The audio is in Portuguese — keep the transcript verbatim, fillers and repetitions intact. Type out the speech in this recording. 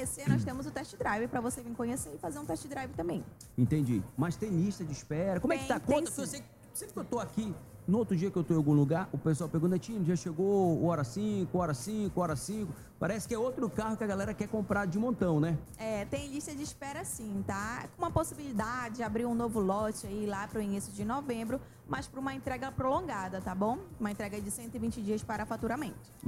conhecer, nós temos o test drive para você vir conhecer e fazer um test drive também. Entendi. Mas tem lista de espera? Como Tem, é que tá? tem Conta, sim. eu sei, sempre que eu tô aqui, no outro dia que eu tô em algum lugar, o pessoal pergunta, Tinho, já chegou hora cinco, hora cinco, hora cinco. Parece que é outro carro que a galera quer comprar de montão, né? É, tem lista de espera sim, tá? Com uma possibilidade de abrir um novo lote aí lá para o início de novembro, mas para uma entrega prolongada, tá bom? Uma entrega de cento e vinte dias para faturamento.